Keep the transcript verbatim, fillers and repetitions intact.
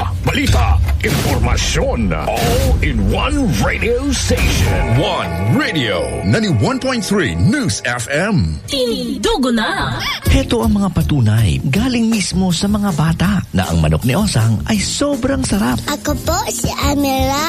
balita, impormasyon. All in one radio station. One Radio. ninety-one point three News F M. Tinidugo na. Heto ang mga patunay galing mismo sa mga bata na ang manok ni Osang ay sobrang sarap. Ako po si Amira.